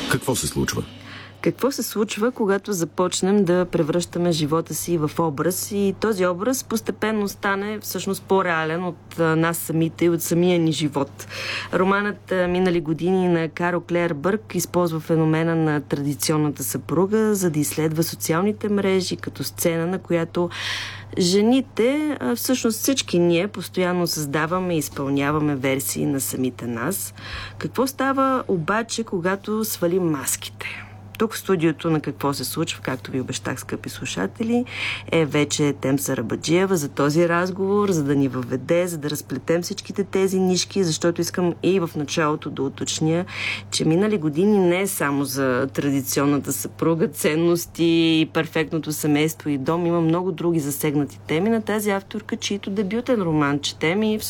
Какво се случва? Какво се случва, когато започнем да превръщаме живота си в образ и този образ постепенно стане всъщност по-реален от нас самите и от самия ни живот? Романът "Минали години" на Карл Клербърг използва феномена на традиционната съпруга, за да изследва социалните мрежи като сцена, на която жените, всъщност всички ние, постоянно създаваме и изпълняваме версии на самите нас. Какво става обаче, когато свалим маските? Тук в студиото на "Какво се случва", както ви обещах, скъпи слушатели, е вече Темса Арабаджиева за този разговор, за да ни въведе, за да разплетем всичките тези нишки, защото искам и в началото да уточня, че "Минали години" не е само за традиционната съпруга, ценности, перфектното семейство и дом. Има много други засегнати теми на тази авторка, чието дебютен роман четем и